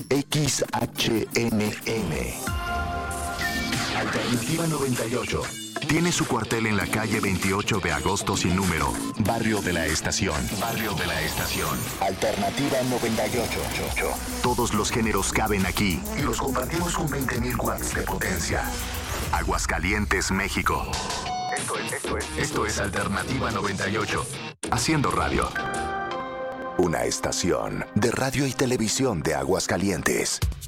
XHNN. Alternativa 98. Tiene su cuartel en la calle 28 de agosto sin número, Barrio de la Estación. Barrio de la Estación. Alternativa 98. Todos los géneros caben aquí y los compartimos con 20.000 watts de potencia. Aguascalientes, México. Esto es Alternativa 98. Haciendo radio. Una estación de radio y televisión de Aguascalientes.